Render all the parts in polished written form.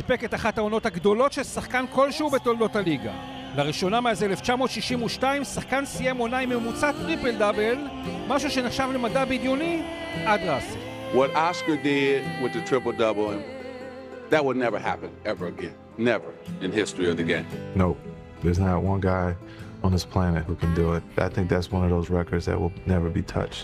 סיפק את אחת העונות הגדולות של שחקן כלשהו בתולדות הליגה. לראשונה מאז 1962 שחקן סיים עונה עם ממוצע טריפל דאבל, משהו שנחשב למדע בדיוני עד ראסל. What Oscar did with the triple double, that would never happen ever again. Never in history of the game. No, there's not one guy on this planet who can do it. I think that's one of those records that will never be touched.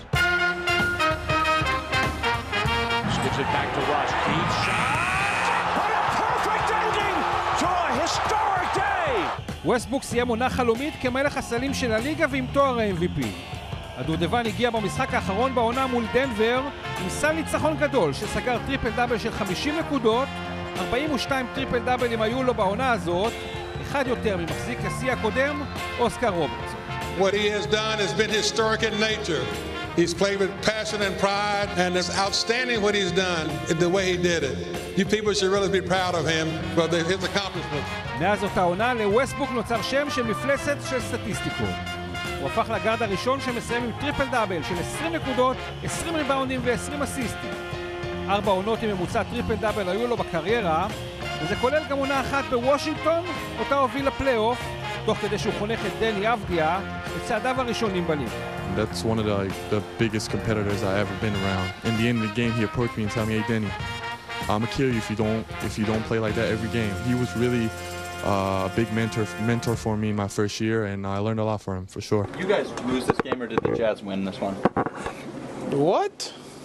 Gives it back to Rush. Deep shot. What a perfect ending to a historic day. ווסטברוק סיים עונה חלומית כמלך הסלים של הליגה ועם תואר ה-MVP. הדובדבן הגיע במשחק האחרון בעונה מול דנבר עם סל ניצחון גדול שסגר טריפל דאבל של 50 נקודות, 42 טריפל דאבלים היו לו בעונה הזאת, אחד יותר ממחזיק השיא הקודם, אוסקר רוברטסון. What he has done has been historic in nature. He's played with passion and pride, and it's outstanding what he's done, the way he did it. You people should really be proud of him for his accomplishments. מאז אותה עונה לווסטברוק נוצר שם של מפלצת של סטטיסטיקות. הוא הפך לגארד הראשון שמסיים עם טריפל דאבל של 20 נקודות, 20 ריבאונדים ו-20 אסיסטים. 4 עונות עם ממוצע טריפל דאבל היו לו בקריירה, וזה כולל גם עונה אחת בוושינגטון, אותה הוביל לפלייאוף, תוך כדי שהוא חונך את דני אבדיה, את צעדיו הראשונים בליגה. That's one of the biggest competitors I ever been around. In the end of the game, he approached me and told me, "Hey, Denny, I'm gonna kill you if you don't play like that every game." He was really a big mentor for me in my first year, and I learned a lot from him for sure. You guys lose this game, or did the Jazz win this one? What?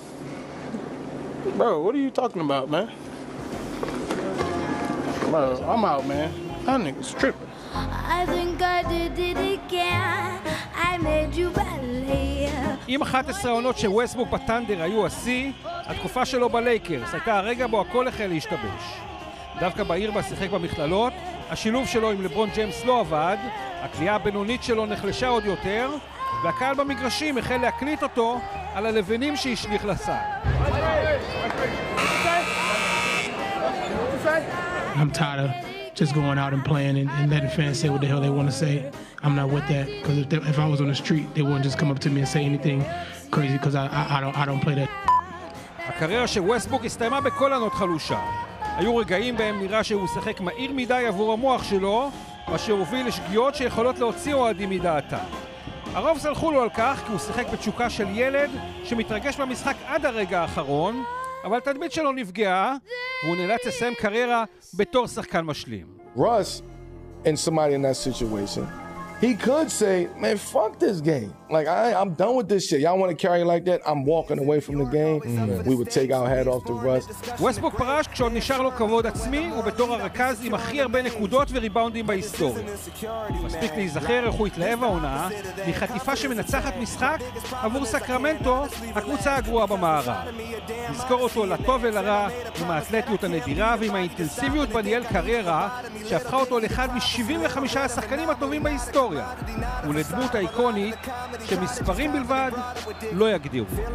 Bro, what are you talking about, man? Bro, I'm out, man. That nigga's tripping. I think I did it again. I made you believe. עם 11 העונות שווסטברוק בטנדר היו השיא, התקופה שלו בלייקרס הייתה הרגע בו הכל החל להשתבש. דווקא בעיר בה שיחק במכללות, השילוב שלו עם לברון ג'יימס לא עבד, הקליעה הבינונית שלו נחלשה עוד יותר, והקהל במגרשים החל להקליט אותו על הלבנים שהשליך לסל. I'm tired of just going out and playing and letting fans say what the hell they want to say. I'm not with that, because if I was on the street, they wouldn't just come up to me and say anything crazy, because I don't play that. הקריירה של ווסטברוק הסתיימה בכל עונות חלושה. היו רגעים בהם נראה שהוא שחק מהיר מדי עבור המוח שלו, מה שהוביל לשגיאות שיכולות להוציא אוהדים מדעתה. הרוב סלחו לו על כך כי הוא שיחק בתשוקה של ילד שמתרגש במשחק עד הרגע האחרון, אבל התדמית שלו נפגעה, והוא נאלץ לסיים קריירה בתור שחקן משלים. Russ and somebody in that situation, he could say, man, fuck this game. Like, I'm done with this shit. Y'all want to carry it like that? I'm walking away from the game. We would take our hat off to Russ. ווסטברוק פרש כשעוד נשאר לו כבוד עצמי, ובתור הרכז עם הכי הרבה נקודות וריבאונדים בהיסטוריה. מספיק להיזכר איך הוא התלהב העונה מחטיפה שמנצחת משחק עבור סקרמנטו, הקבוצה הגרועה במערב. נזכור אותו לטוב ולרע, עם האתלטיות הנדירה ועם האינטנסיביות בניהול קריירה, שהפכה אותו לאחד מ-75 השחקנים הטובים בהיסטוריה, ולדמות האיקונית שמספרים בלבד לא יגדירו.